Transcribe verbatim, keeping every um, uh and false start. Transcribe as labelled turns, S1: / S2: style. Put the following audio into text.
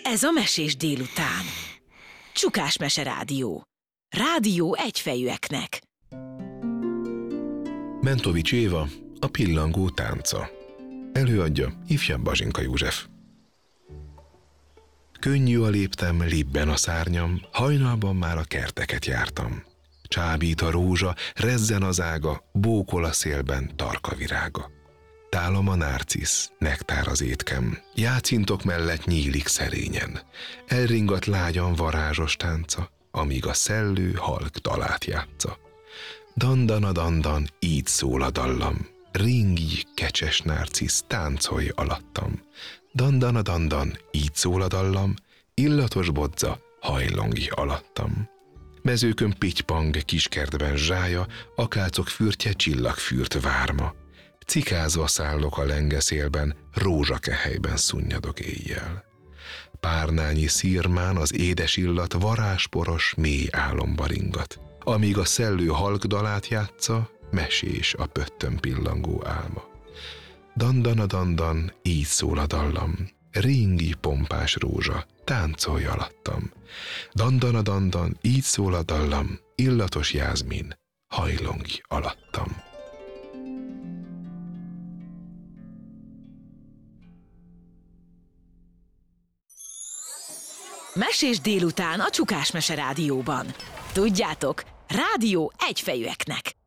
S1: Ez a Mesés délután. Csukás Mese Rádió. Rádió egyfejűeknek.
S2: Mentovics Éva, a pillangó tánca. Előadja ifjabb Bazsinka József. Könnyű a léptem, libben a szárnyam, hajnalban már a kerteket jártam. Csábít a rózsa, rezzen az ága, bókol a szélben tarka virága. Tálom a nárcisz, nektár az étkem, játszintok mellett nyílik szerényen. Elringat lágyan varázsos tánca, amíg a szellő halk dalát játsza. Dandan a dandan, így szól a dallam, ringj, kecses nárcisz, táncolj alattam. Dandan a dandan, így szól a dallam, illatos bodza, hajlongj alattam. Mezőkön pitypang, kiskertben zsája, akácok fürtje csillagfürt várma. Cikázva szállok a lengeszélben, rózsakehelyben szunnyadok éjjel. Párnányi szírmán az édes illat varázsporos mély álomba ringat. Amíg a szellő halk dalát játsza, mesés a pöttön pillangó álma. Dandan a dandan, így szól a dallam, ringi pompás rózsa, táncolj alattam. Dandan a dandan, így szól a dallam, illatos jázmin, hajlongj alattam.
S1: Mesés délután a Csukás Mese Rádióban. Tudjátok, rádió egyfejűeknek.